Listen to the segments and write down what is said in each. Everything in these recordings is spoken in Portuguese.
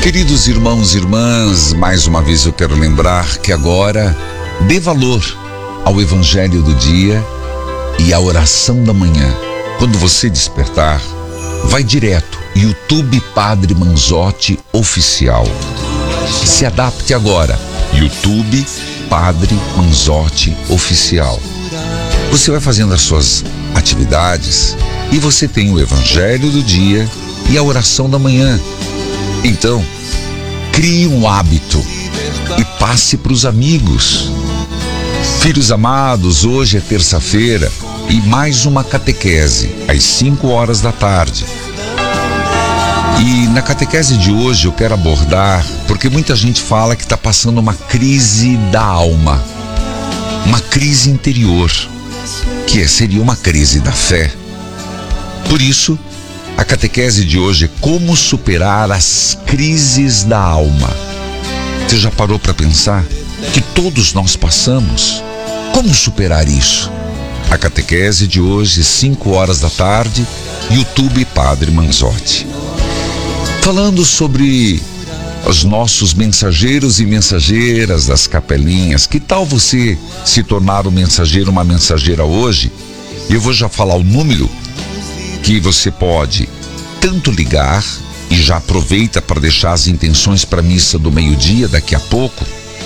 Queridos irmãos e irmãs, mais uma vez eu quero lembrar que agora dê valor ao Evangelho do dia e à oração da manhã. Quando você despertar, vai direto, YouTube Padre Manzotti Oficial. Se adapte agora, YouTube Padre Manzotti Oficial. Você vai fazendo as suas atividades e você tem o Evangelho do dia e a oração da manhã. Então, crie um hábito e passe para os amigos. Filhos amados, hoje é terça-feira e mais uma catequese, às 5 horas da tarde. E na catequese de hoje eu quero abordar, porque muita gente fala que está passando uma crise da alma, uma crise interior, que seria uma crise da fé. Por isso, a catequese de hoje é como superar as crises da alma. Você já parou para pensar que todos nós passamos? Como superar isso? A catequese de hoje, 5 horas da tarde, YouTube Padre Manzotti. Falando sobre os nossos mensageiros e mensageiras das capelinhas. Que tal você se tornar um mensageiro, uma mensageira hoje? Eu vou já falar o número que você pode tanto ligar, e já aproveita para deixar as intenções para a missa do meio-dia daqui a pouco,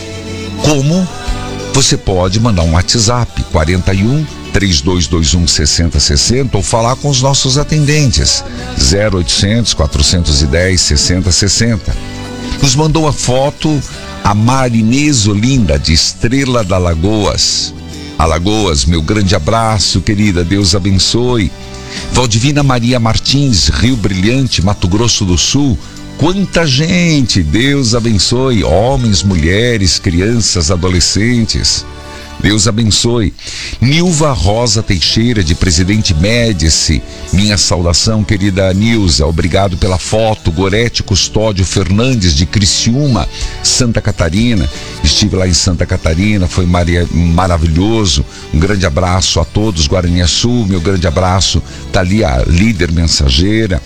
como você pode mandar um WhatsApp 41 3221 6060 ou falar com os nossos atendentes 0800 410 6060. Nos mandou a foto a Marinês Olinda de Estrela da Alagoas. Alagoas, meu grande abraço, querida, Deus abençoe. Valdivina Maria Martins, Rio Brilhante, Mato Grosso do Sul. Quanta gente, Deus abençoe, homens, mulheres, crianças, adolescentes. Deus abençoe. Nilva Rosa Teixeira, de Presidente Médici, minha saudação, querida Nilza, obrigado pela foto. Gorete Custódio Fernandes, de Criciúma, Santa Catarina, estive lá em Santa Catarina, foi maravilhoso. Um grande abraço a todos. Guaraniaçu, meu grande abraço. Tá ali a líder mensageira.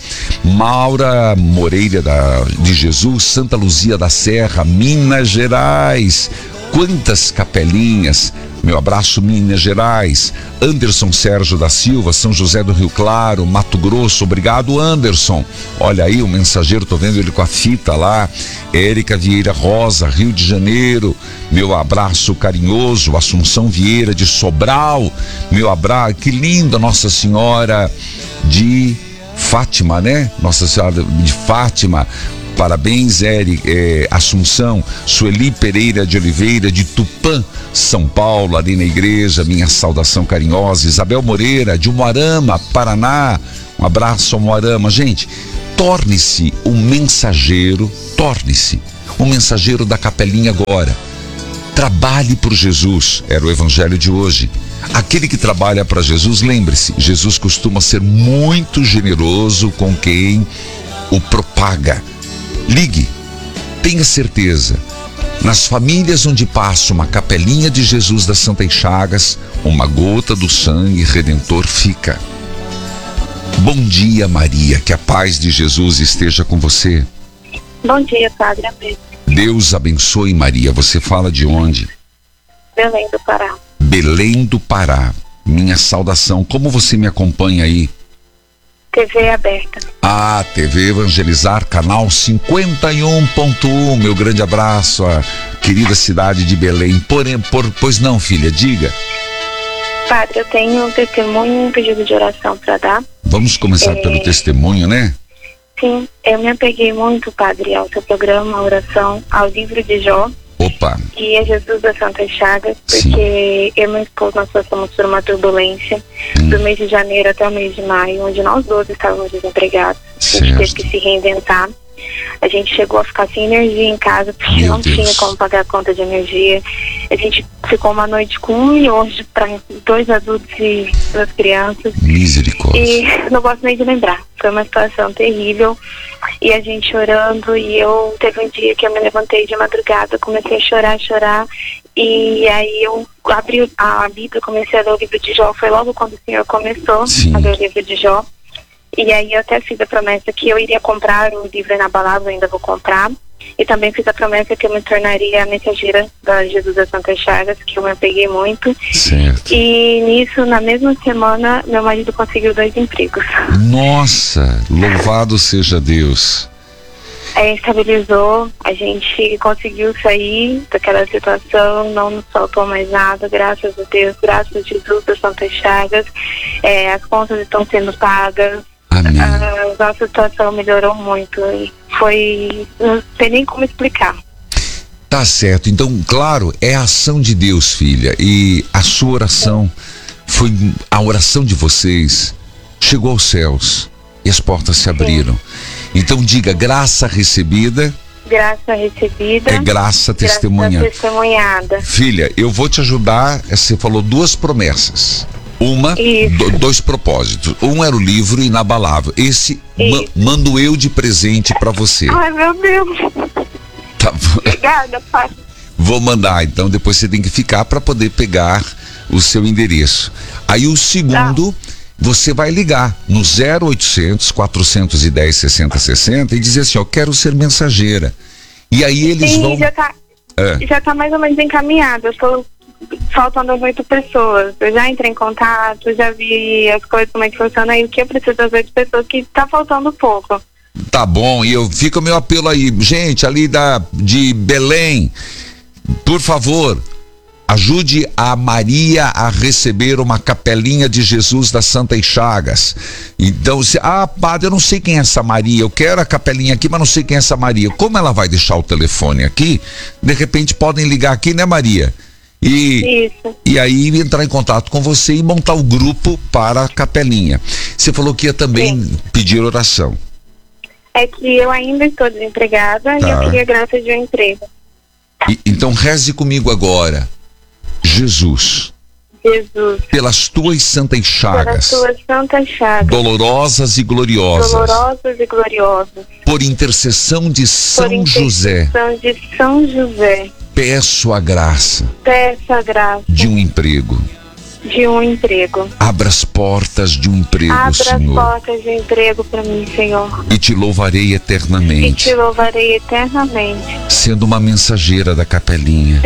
Maura Moreira de Jesus, Santa Luzia da Serra, Minas Gerais. Quantas capelinhas, meu abraço, Minas Gerais. Anderson Sérgio da Silva, São José do Rio Claro, Mato Grosso, obrigado, Anderson. Olha aí o mensageiro, tô vendo ele com a fita lá. Érica Vieira Rosa, Rio de Janeiro, meu abraço carinhoso. Assunção Vieira de Sobral, meu abraço, que linda, Nossa Senhora de Fátima, né? Nossa Senhora de Fátima. Parabéns, Assunção. Sueli Pereira de Oliveira, de Tupã, São Paulo, ali na igreja, minha saudação carinhosa. Isabel Moreira, de Umuarama, Paraná, um abraço ao Umuarama. Gente, torne-se um mensageiro da capelinha agora. Trabalhe por Jesus, era o evangelho de hoje. Aquele que trabalha para Jesus, lembre-se, Jesus costuma ser muito generoso com quem o propaga. Ligue, tenha certeza, nas famílias onde passa uma capelinha de Jesus das Santas Chagas, uma gota do sangue redentor fica. Bom dia, Maria, que a paz de Jesus esteja com você. Bom dia, Padre, amém. Deus abençoe, Maria. Você fala de onde? Belém do Pará. Belém do Pará, minha saudação. Como você me acompanha aí? TV aberta. Ah, TV Evangelizar, canal 51.1, meu grande abraço à querida cidade de Belém. Pois não, filha, diga. Padre, eu tenho um testemunho e um pedido de oração para dar. Vamos começar pelo testemunho, né? Sim, eu me apeguei muito, Padre, ao seu programa, à oração, ao livro de Jó. Opa! E a Jesus das Santas Chagas, porque eu e meu esposo, nós passamos por uma turbulência do mês de janeiro até o mês de maio, onde nós dois estávamos desempregados. A gente teve que se reinventar. A gente chegou a ficar sem energia em casa, porque não tinha como pagar a conta de energia. A gente ficou uma noite com 1 miojo para 2 adultos e 2 crianças. Misericórdia. E não gosto nem de lembrar. Foi uma situação terrível. E a gente chorando, e eu teve um dia que eu me levantei de madrugada, comecei a chorar, e aí eu abri a Bíblia, comecei a ler o livro de Jó. Foi logo quando o Senhor começou a ler o livro de Jó. E aí eu até fiz a promessa que eu iria comprar o livro inabalável, ainda vou comprar. E também fiz a promessa que eu me tornaria a mensageira da Jesus das Santas Chagas, que eu me apeguei muito. Certo. E nisso, na mesma semana, meu marido conseguiu 2 empregos. Nossa, louvado seja Deus. Estabilizou, a gente conseguiu sair daquela situação, não nos faltou mais nada, graças a Deus, graças a Jesus das Santas Chagas. As contas estão sendo pagas. Amém. A nossa situação melhorou muito. Não sei nem como explicar. Tá certo. Então, claro, é a ação de Deus, filha. E a sua oração a oração de vocês chegou aos céus e as portas se abriram. Então diga, graça recebida. Graça recebida. É graça testemunhada. Filha, eu vou te ajudar. Você falou 2 promessas. Uma, 2 propósitos. Um era o livro inabalável. Esse mando eu de presente pra você. Ai, meu Deus. Tá. Obrigada, pai. Vou mandar, então depois você tem que ficar pra poder pegar o seu endereço. Aí o segundo, você vai ligar no 0800 410 6060 e dizer assim, eu quero ser mensageira. E aí eles vão... Já tá mais ou menos encaminhado. Eu tô faltando 8 pessoas. Eu já entrei em contato, já vi as coisas, como é que funciona, e o que eu preciso das 8 pessoas, que tá faltando pouco. Tá bom, e fica o meu apelo aí, gente, ali de Belém, por favor, ajude a Maria a receber uma capelinha de Jesus das Santas Chagas. Então, padre, eu não sei quem é essa Maria, eu quero a capelinha aqui, mas não sei quem é essa Maria. Como ela vai deixar o telefone aqui, de repente podem ligar aqui, né, Maria? E aí entrar em contato com você e montar o grupo para a capelinha. Você falou que ia também pedir oração. É que eu ainda estou desempregada e eu queria graça de um emprego. Então reze comigo agora. Jesus, pelas tuas santas chagas, dolorosas e gloriosas, por intercessão de São José, peço a graça de um emprego. Abra as portas de um emprego, Senhor. Abra as portas de um emprego para mim, Senhor. E te louvarei eternamente. Sendo uma mensageira da capelinha.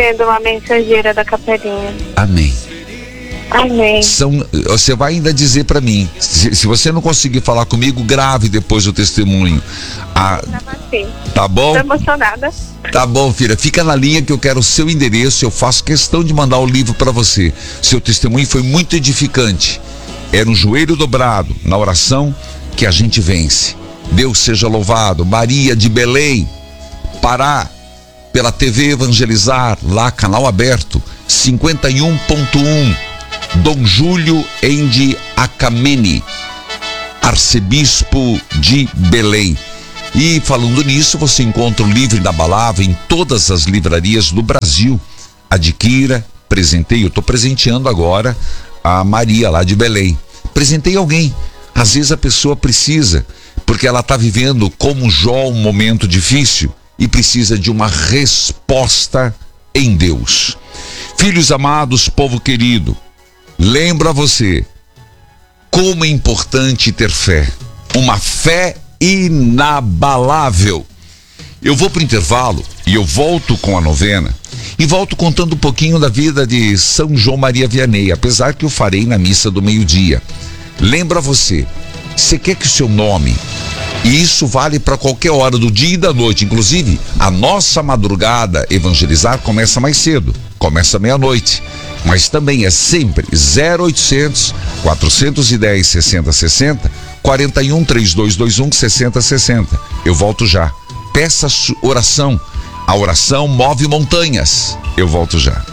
Amém. Amém. Você vai ainda dizer para mim, se você não conseguir falar comigo, grave depois o testemunho. Tá bom? Tô emocionada. Tá bom, filha, fica na linha que eu quero o seu endereço, eu faço questão de mandar o livro para você. Seu testemunho foi muito edificante. Era um joelho dobrado na oração que a gente vence. Deus seja louvado. Maria de Belém, Pará, pela TV Evangelizar, lá canal aberto, 51.1, Dom Júlio Endi Acamene, arcebispo de Belém. E falando nisso, você encontra o livro inabalável em todas as livrarias do Brasil. Adquira, presenteie. Eu estou presenteando agora a Maria lá de Belém. Presentei alguém. Às vezes a pessoa precisa, porque ela está vivendo como Jó um momento difícil e precisa de uma resposta em Deus. Filhos amados, povo querido, lembro a você como é importante ter fé. Uma fé inabalável. Eu vou para o intervalo e eu volto com a novena e volto contando um pouquinho da vida de São João Maria Vianney, apesar que eu farei na missa do meio-dia. Lembra você quer que o seu nome, e isso vale para qualquer hora do dia e da noite, inclusive a nossa madrugada Evangelizar começa mais cedo, começa meia-noite, mas também é sempre 0800 410 6060, 41 3221 6060. Eu volto já. Peça oração. A oração move montanhas. Eu volto já.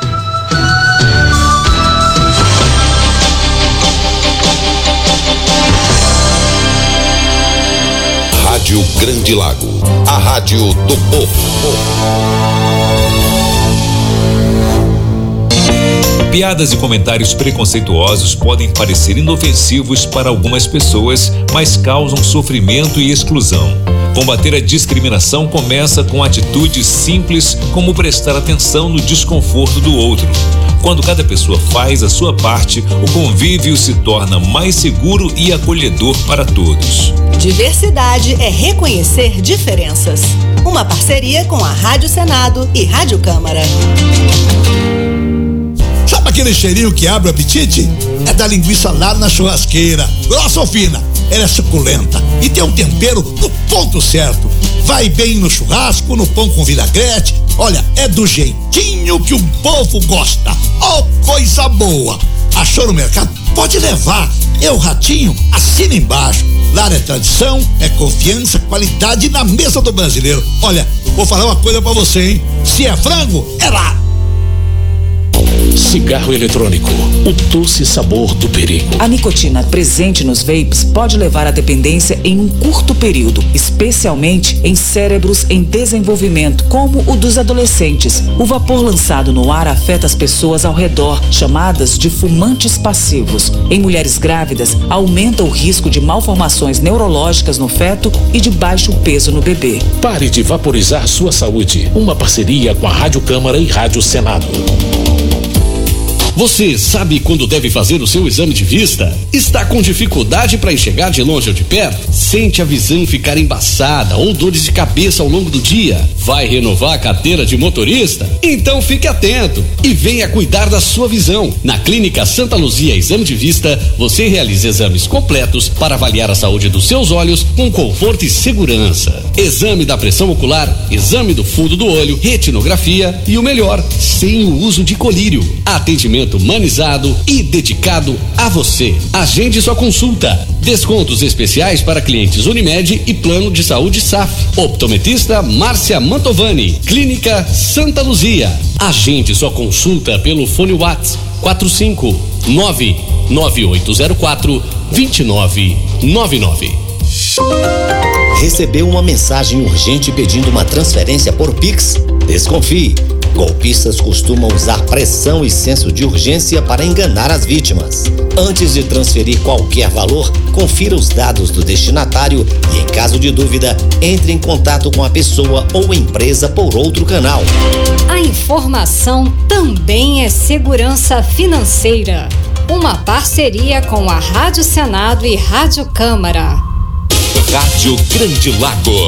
Rádio Grande Lago, a rádio do povo. Piadas e comentários preconceituosos podem parecer inofensivos para algumas pessoas, mas causam sofrimento e exclusão. Combater a discriminação começa com atitudes simples, como prestar atenção no desconforto do outro. Quando cada pessoa faz a sua parte, o convívio se torna mais seguro e acolhedor para todos. Diversidade é reconhecer diferenças. Uma parceria com a Rádio Senado e Rádio Câmara. Sabe aquele cheirinho que abre o apetite? É da linguiça lá na churrasqueira. Grossa ou fina? Ela é suculenta e tem um tempero no ponto certo. Vai bem no churrasco, no pão com vinagrete. Olha, é do jeitinho que o povo gosta. Oh, coisa boa! Achou no mercado? Pode levar. É o Ratinho, assina embaixo. Lá é tradição, é confiança, qualidade na mesa do brasileiro. Olha, vou falar uma coisa pra você, hein? Se é frango, é lá. Cigarro eletrônico, o doce sabor do perigo. A nicotina presente nos vapes pode levar à dependência em um curto período, especialmente em cérebros em desenvolvimento, como o dos adolescentes. O vapor lançado no ar afeta as pessoas ao redor, chamadas de fumantes passivos. Em mulheres grávidas, aumenta o risco de malformações neurológicas no feto e de baixo peso no bebê. Pare de vaporizar sua saúde. Uma parceria com a Rádio Câmara e Rádio Senado. Você sabe quando deve fazer o seu exame de vista? Está com dificuldade para enxergar de longe ou de perto? Sente a visão ficar embaçada ou dores de cabeça ao longo do dia? Vai renovar a carteira de motorista? Então fique atento e venha cuidar da sua visão. Na Clínica Santa Luzia Exame de Vista, você realiza exames completos para avaliar a saúde dos seus olhos com conforto e segurança. Exame da pressão ocular, exame do fundo do olho, retinografia e o melhor, sem o uso de colírio. Atendimento humanizado e dedicado a você. Agende sua consulta. Descontos especiais para clientes Unimed e Plano de Saúde SAF. Optometrista Márcia Mantovani. Clínica Santa Luzia. Agende sua consulta pelo fone WhatsApp 459-9804-2999. Recebeu uma mensagem urgente pedindo uma transferência por Pix? Desconfie. Golpistas costumam usar pressão e senso de urgência para enganar as vítimas. Antes de transferir qualquer valor, confira os dados do destinatário e, em caso de dúvida, entre em contato com a pessoa ou empresa por outro canal. A informação também é segurança financeira. Uma parceria com a Rádio Senado e Rádio Câmara. Rádio Grande Lago.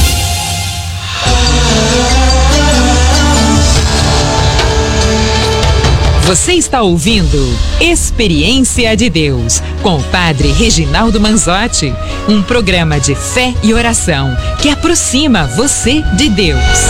Você está ouvindo Experiência de Deus, com o Padre Reginaldo Manzotti, um programa de fé e oração que aproxima você de Deus.